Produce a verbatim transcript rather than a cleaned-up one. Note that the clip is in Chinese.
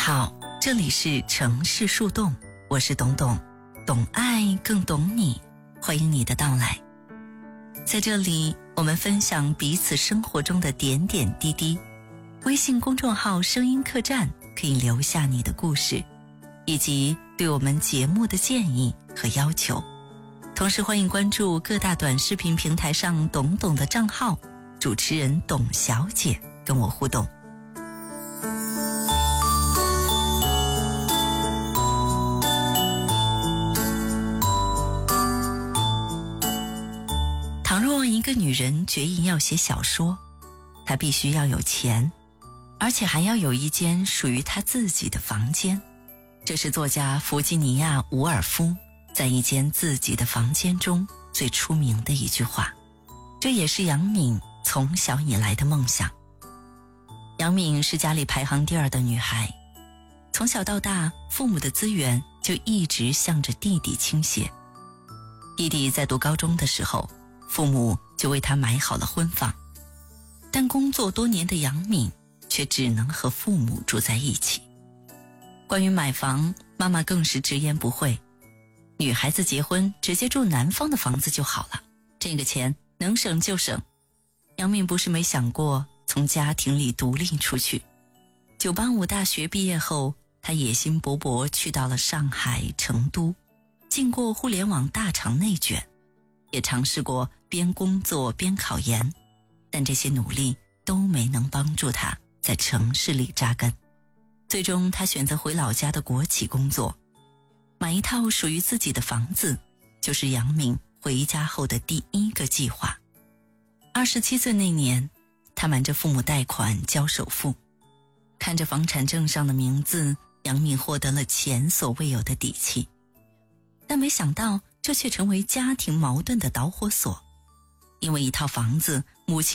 好，这里是城市树洞，我是董董，懂爱更懂你，欢迎你的到来。在这里，我们分享彼此生活中的点点滴滴。微信公众号声音客栈可以留下你的故事，以及对我们节目的建议和要求。同时欢迎关注各大短视频平台上董董的账号，主持人董小姐跟我互动。倘若一个女人决意要写小说，她必须要有钱，而且还要有一间属于她自己的房间。这是作家弗吉尼亚·伍尔夫在一间自己的房间中最出名的一句话，这也是杨敏从小以来的梦想。杨敏是家里排行第二的女孩，从小到大，父母的资源就一直向着弟弟倾斜。弟弟在读高中的时候，父母就为他买好了婚房，但工作多年的杨敏却只能和父母住在一起。关于买房，妈妈更是直言不讳，女孩子结婚直接住南方的房子就好了，这个钱能省就省。杨敏不是没想过从家庭里独立出去。九八五大学毕业后，她野心勃勃去到了上海、成都，经过互联网大厂内卷，也尝试过边工作边考研，但这些努力都没能帮助她在城市里扎根。最终她选择回老家的国企工作，买一套属于自己的房子，就是杨敏回家后的第一个计划。二十七岁那年，她瞒着父母贷款交首付，看着房产证上的名字，杨敏获得了前所未有的底气。但没想到这却成为家庭矛盾的导火索，因为一套房子，母亲